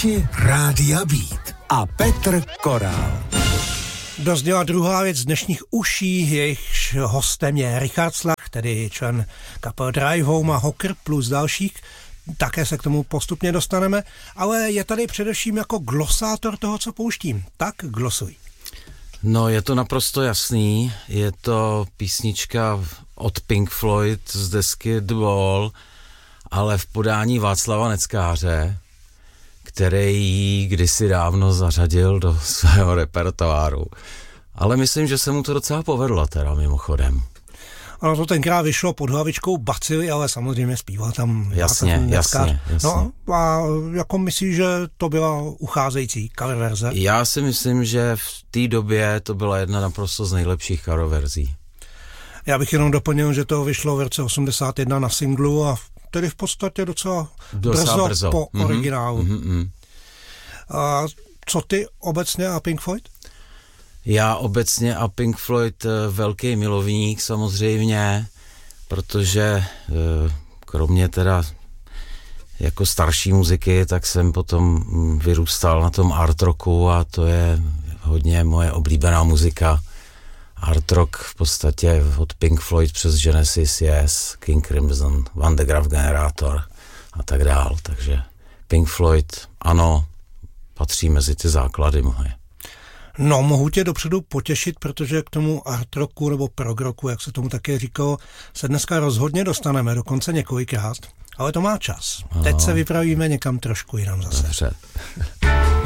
Posluchači Rádia Beat a Petr Korál. Dozněla druhá věc z dnešních uší, jejichž hostem je Richard Slach, tedy člen kapel Drive Home a Hocker plus dalších. Také se k tomu postupně dostaneme, ale je tady především jako glosátor toho, co pouštím. Tak glosuj. No, je to naprosto jasný. Je to písnička od Pink Floyd z desky The Wall, ale v podání Václava Neckáře, který ji kdysi dávno zařadil do svého repertoáru. Ale myslím, že se mu to docela povedlo teda mimochodem. Ono to tenkrát vyšlo pod hlavičkou Bacily, ale samozřejmě zpíval tam Jasně. No a jako myslíš, že to byla ucházející cover verze? Já si myslím, že v té době to byla jedna naprosto z nejlepších cover verzí. Já bych jenom doplnil, že to vyšlo v roce 81 na singlu a tedy v podstatě docela brzo po originálu. A co ty obecně a Pink Floyd? Já obecně a Pink Floyd velký milovník samozřejmě, protože kromě teda jako starší muziky, tak jsem potom vyrůstal na tom art rocku a to je hodně moje oblíbená muzika. Art rock v podstatě od Pink Floyd přes Genesis, Yes, King Crimson, Van de Graaff Generator a tak dál. Takže Pink Floyd, ano, patří mezi ty základy moje. No, mohu tě dopředu potěšit, protože k tomu art rocku nebo prog rocku, jak se tomu také říkalo, se dneska rozhodně dostaneme, dokonce několikrát, ale to má čas. Teď se vypravíme někam trošku jinam zase. Dobře.